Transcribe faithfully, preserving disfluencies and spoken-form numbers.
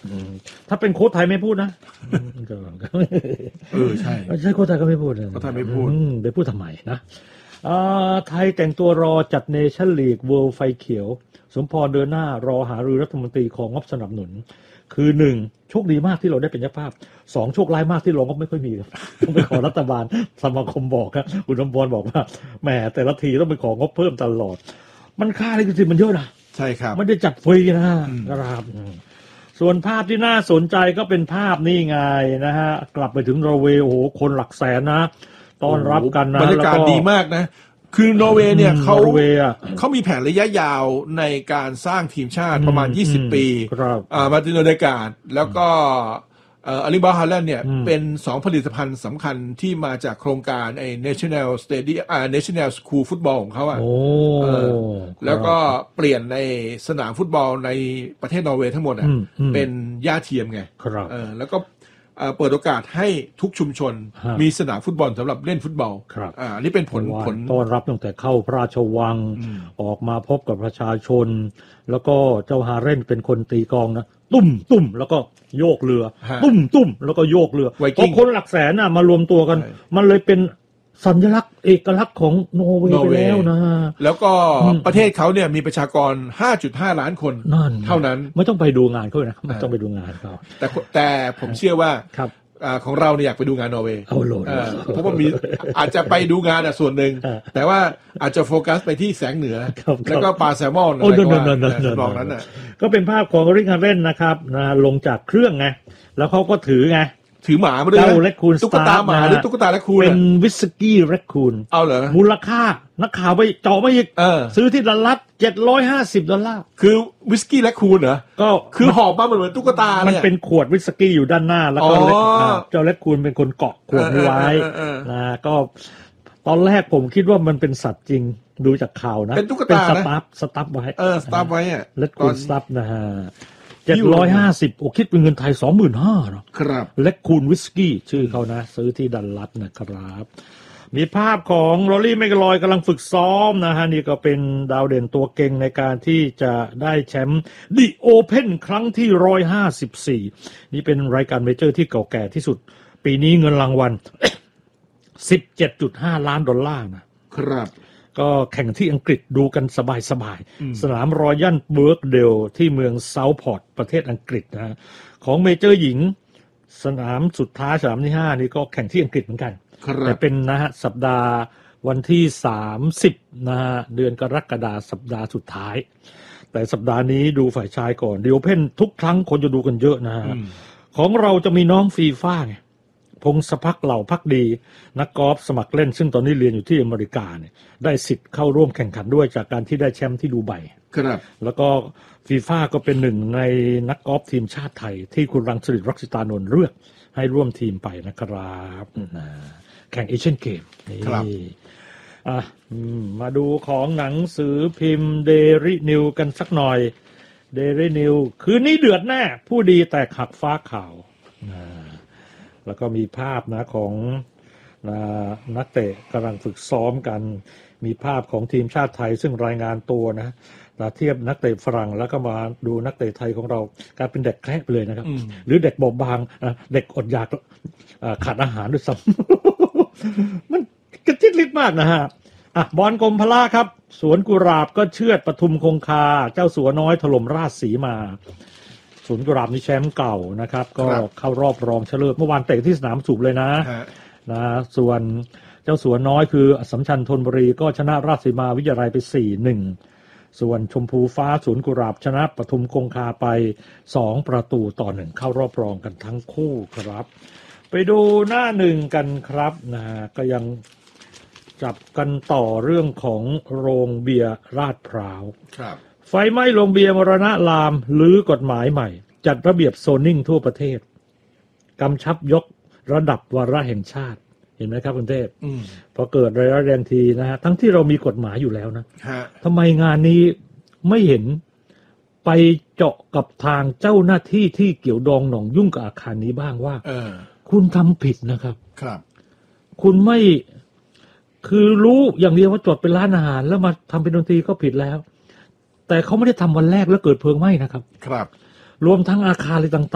ถ้าเป็นโค้ชไทยไม่พูดนะเออใช่ใช่โค้ชไทยก็ไม่พูดโค้ชไทยไม่พูดไปพูดทำไมนะไทยแต่งตัวรอจัดเนชั่นลีกเวิลด์ไฟเขียวสมพรเดินหน้ารอหารือรัฐมนตรีของงบสนับสนุนคือหนึ่งโชคดีมากที่เราได้เป็นเจ้าภาพสองโชคร้ายมากที่เราก็ไม่ค่อยมีต้องไปขอรัฐบาลสมาคมบอกครับคุณสมพรบอกว่าแหมแต่ละทีต้องไปของบเพิ่มตลอดมันค่าลิขสิทธิ์มันเยอะนะใช่ครับไม่ได้จัดฟรีนะครับส่วนภาพที่น่าสนใจก็เป็นภาพนี่ไงนะฮะกลับไปถึงนอร์เวย์โอ้โหคนหลักแสนนะต้อนรับกันนะบรรยากาศดีมากนะคือนอร์เวย์เนี่ยเขาเขามีแผนระยะยาวในการสร้างทีมชาติประมาณยี่สิบปีอ่ามาตินโอเดกาดแล้วก็เอ่ออาริบาฮาแลนด์เนี่ยเป็นสองผลิตภัณฑ์สำคัญที่มาจากโครงการไอ้ National Stadium อ่า National School Football ของเขาอ่ะเออแล้วก็เปลี่ยนในสนามฟุตบอลในประเทศนอร์เวย์ทั้งหมดอ่ะเป็นหญ้าเทียมไงเออแล้วก็เปิดโอกาสให้ทุกชุมชนมีสนามฟุตบอลสำหรับเล่นฟุตบอลอ่านี่เป็นผลผลต้อนรับตั้งแต่เข้าพระราชวังออกมาพบกับประชาชนแล้วก็เจ้าฮาเร่นเป็นคนตีกลองนะตุ้มตุ้มแล้วก็โยกเรือตุ้มตุ้มแล้วก็โยกเรือเพราะคนหลักแสนน่ะมารวมตัวกันมันเลยเป็นสัญลักษณ์เอกลักษณ์ของนอร์เวย์ไปแล้วนะแล้วก็ประเทศเขาเนี่ยมีประชากร ห้าจุดห้า ล้านคนเท่านั้นไม่ต้องไปดูงานเขานะไม่ต้องไปดูงานเขาแต่แต่ผมเชื่อว่าของเราเนี่ยอยากไปดูงานนอร์เวย์เพราะว่ามีอาจจะไปดูงานอ่ะส่วนหนึ่งแต่ว่าอาจจะโฟกัสไปที่แสงเหนือแล้วก็ปลาแซลมอนอะไรก็ว่าลองนั้นน่ะก็เป็นภาพของริคาร์เรนนะครับนะลงจากเครื่องไงแล้วเขาก็ถือไงถือหมามาด้วยตุ๊กตาหมาหรือตุ๊กตาแรคคูนเป็นวิสกี้แรคคูนเอาเหรอมูลค่านักข่าวไปเจาะไปอีกซื้อที่ดัลลัสเจ็ดร้อยห้าสิบดอลลาร์คือวิสกี้แรคคูนเหรอก็คือหอบมาเหมือนตุ๊กตาเนี่ยมันเป็นขวดวิสกี้อยู่ด้านหน้าแล้วก็เจ้าแรคคูนเป็นคนเกาะขวดไว้นะก็ตอนแรกผมคิดว่ามันเป็นสัตว์จริงดูจากข่าวนะเป็นตุ๊กตานะเป็นสตั๊ฟสตั๊ฟไว้เออสตั๊ฟไว้อ่ะแรคคูนสตั๊ฟนะฮะเจ็ดร้อยห้าสิบโอ้คิดเป็นเงินไทย สองหมื่นห้าพัน เนาะครับเล็กคูนวิสกี้ชื่อเขานะซื้อที่ดัลลัสนะครับมีภาพของโรลลี่แมคอิลรอยกำลังฝึกซ้อมนะฮะนี่ก็เป็นดาวเด่นตัวเก่งในการที่จะได้แชมป์ดิโอเพ่นครั้งที่หนึ่งร้อยห้าสิบสี่นี่เป็นรายการเมเจอร์ที่เก่าแก่ที่สุดปีนี้เงินรางวัล สิบเจ็ดจุดห้า ล้านดอลลาร์นะครับก็แข่งที่อังกฤษดูกันสบายๆสนามรอยัลเบิร์กเดลที่เมืองเซาท์พอร์ตประเทศอังกฤษนะของเมเจอร์หญิงสนามสุดท้ายสนามที่ห้านี่ก็แข่งที่อังกฤษเหมือนกันแต่เป็นนะฮะสัปดาห์วันที่สามสิบนะฮะเดือนกรกฎาคมสัปดาห์สุดท้ายแต่สัปดาห์นี้ดูฝ่ายชายก่อนดิโอเพ่นทุกครั้งคนจะดูกันเยอะนะฮะของเราจะมีน้องฟีฟ่าไงพงศพักเหล่าพักดีนักกอล์ฟสมัครเล่นซึ่งตอนนี้เรียนอยู่ที่อเมริกาเนี่ยได้สิทธิ์เข้าร่วมแข่งขันด้วยจากการที่ได้แชมป์ที่ดูไบครับแล้วก็ฟีฟ่าก็เป็นหนึ่งในนักกอล์ฟทีมชาติไทยที่คุณรังสิริรักษิตานนท์เลือกให้ร่วมทีมไปนะครับแข่งเอเชียนเกมนี่อ่ะมาดูของหนังสือพิมพ์เดลี่นิวกันสักหน่อยเดลี่นิวคืนนี้เดือดแน่ผู้ดีแตกหักฟ้าข่าวแล้วก็มีภาพนะของนะนักเตะกำลังฝึกซ้อมกันมีภาพของทีมชาติไทยซึ่งรายงานตัวนะเทียบนักเตะฝรั่งแล้วก็มาดูนักเตะไทยของเรากลายเป็นเด็กแคระไปเลยนะครับหรือเด็กบอบบางเด็กอดอยากขาดอาหารด้วยซ้ำมันกระจิตริดมากนะฮะอ่ะบอลกรมพละครับสวนกุหลาบก็เชือดปทุมคงคาเจ้าสัวน้อยถล่มราชสีมาสวนกุหลาบนี่แชมป์เก่านะครับก็เข้ารอบรองชนะเลิศเมื่อวานเตะที่สนามสุขเลยนะนะส่วนเจ้าสัวน้อยคืออัสสัมชัญธนบุรีก็ชนะราชสีมาวิทยาลัยไป สี่หนึ่ง ส่วนชมพูฟ้าสวนกุหลาบชนะปทุมคงคาไปสองประตูต่อหนึ่งเข้ารอบรองกันทั้งคู่ครับไปดูหน้าหนึ่งกันครับนะก็ยังจับกันต่อเรื่องของโรงเบียร์ลาดพร้าวครับไฟไหม้โรงเบียร์มรณะลามรื้อกฎหมายใหม่จัดระเบียบโซนนิ่งทั่วประเทศกำชับยกระดับวาระแห่งชาติเห็นไหมครับคุณเทพพอเกิดระยะแรงทีนะฮะทั้งที่เรามีกฎหมายอยู่แล้วนะทำไมงานนี้ไม่เห็นไปเจาะกับทางเจ้าหน้าที่ที่เกี่ยวดองหนองยุ่งกับอาคารนี้บ้างว่าคุณทำผิดนะครับครับคุณไม่คือรู้อย่างเดียวว่าจดเป็นร้านอาหารแล้วมาทำเป็นดนตรีก็ผิดแล้วแต่เขาไม่ได้ทำวันแรกแล้วเกิดเพลิงไหม้นะครับครับรวมทั้งอาคารอะไรต่าง